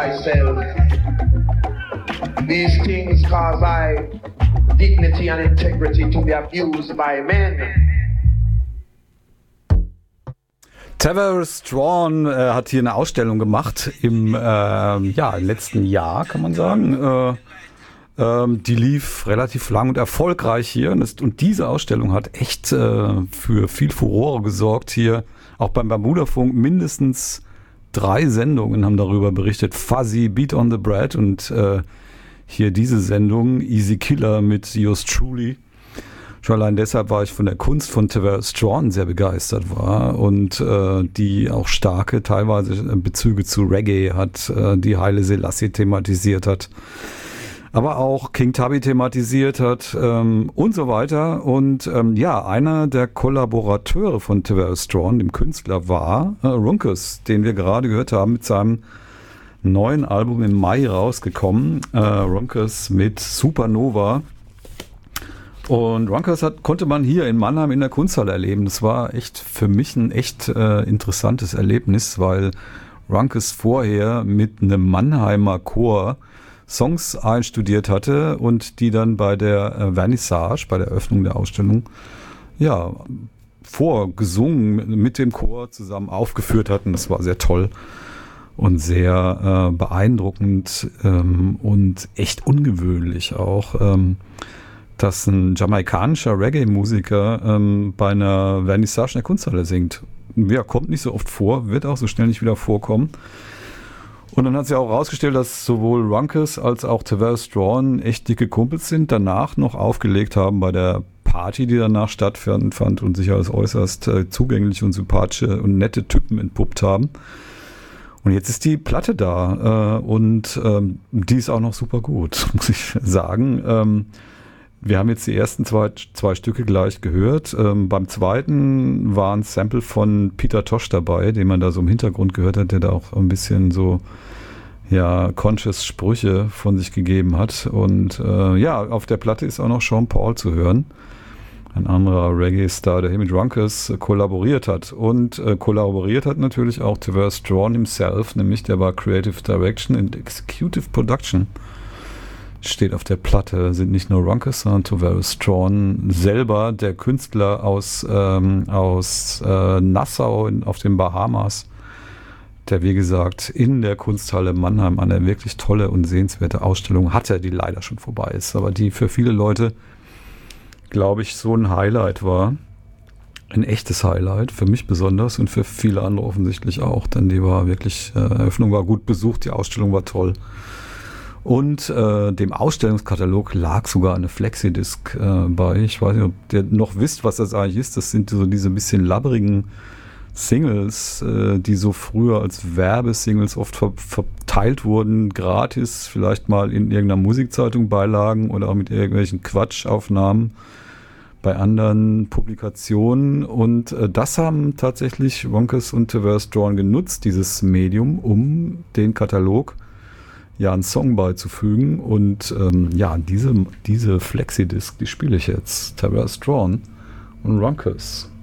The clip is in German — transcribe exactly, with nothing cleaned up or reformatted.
myself. These things cause my dignity and integrity to be abused by men. Tavares Strawn äh, hat hier eine Ausstellung gemacht im äh, ja, letzten Jahr, kann man sagen. Äh, ähm, die lief relativ lang und erfolgreich hier. Und, das, und diese Ausstellung hat echt äh, für viel Furore gesorgt hier. Auch beim Bermuda-Funk mindestens drei Sendungen haben darüber berichtet. Fuzzy, Beat on the Bread und äh, hier diese Sendung, Easy Killer mit Yours Truly. Schon allein deshalb war ich von der Kunst von Tavares Strawn sehr begeistert war und äh, die auch starke teilweise Bezüge zu Reggae hat, äh, die Haile Selassie thematisiert hat, aber auch King Tubby thematisiert hat ähm, und so weiter. Und ähm, ja, einer der Kollaborateure von Tavares Strawn, dem Künstler, war äh, Runckus, den wir gerade gehört haben mit seinem neuen Album im Mai rausgekommen. Äh, Runckus mit Supernova. Und Runckus hat, konnte man hier in Mannheim in der Kunsthalle erleben. Das war echt für mich ein echt äh, interessantes Erlebnis, weil Runckus vorher mit einem Mannheimer Chor Songs einstudiert hatte und die dann bei der äh, Vernissage, bei der Eröffnung der Ausstellung, ja, vorgesungen mit dem Chor zusammen aufgeführt hatten. Das war sehr toll und sehr äh, beeindruckend ähm, und echt ungewöhnlich auch, ähm, dass ein jamaikanischer Reggae-Musiker ähm, bei einer Vernissage in der Kunsthalle singt. Ja, kommt nicht so oft vor, wird auch so schnell nicht wieder vorkommen. Und dann hat sich auch herausgestellt, dass sowohl Runckus als auch Tavares Strawn echt dicke Kumpels sind, danach noch aufgelegt haben bei der Party, die danach stattfand und sich als äußerst äh, zugängliche und sympathische und nette Typen entpuppt haben. Und jetzt ist die Platte da äh, und ähm, die ist auch noch super gut, muss ich sagen. Ähm, wir haben jetzt die ersten zwei, zwei Stücke gleich gehört. Ähm, beim zweiten war ein Sample von Peter Tosh dabei, den man da so im Hintergrund gehört hat, der da auch ein bisschen so ja conscious Sprüche von sich gegeben hat. Und äh, ja, auf der Platte ist auch noch Sean Paul zu hören. Ein anderer Reggae-Star, der hier mit Runckus äh, kollaboriert hat. Und äh, kollaboriert hat natürlich auch Tavares Strawn himself, nämlich der war Creative Direction and Executive Production. Steht auf der Platte, sind nicht nur Runckus, sondern Tavares Strawn selber, der Künstler aus, ähm, aus äh, Nassau in, auf den Bahamas, der wie gesagt in der Kunsthalle Mannheim eine wirklich tolle und sehenswerte Ausstellung hatte, die leider schon vorbei ist, aber die für viele Leute, glaube ich, so ein Highlight war. Ein echtes Highlight, für mich besonders und für viele andere offensichtlich auch, denn die war wirklich, äh, Eröffnung war gut besucht, die Ausstellung war toll. Und äh, dem Ausstellungskatalog lag sogar eine Flexidisc äh, bei. Ich weiß nicht, ob ihr noch wisst, was das eigentlich ist. Das sind so diese bisschen labberigen Singles, äh, die so früher als Werbesingles oft ver- verteilt wurden, gratis, vielleicht mal in irgendeiner Musikzeitung beilagen oder auch mit irgendwelchen Quatschaufnahmen bei anderen Publikationen. Und äh, das haben tatsächlich Runckus und Tavares Strawn genutzt, dieses Medium, um den Katalog ja einen Song beizufügen. Und ähm, ja, diese, diese Flexidisc, die spiele ich jetzt. Tavares Strawn und Runckus.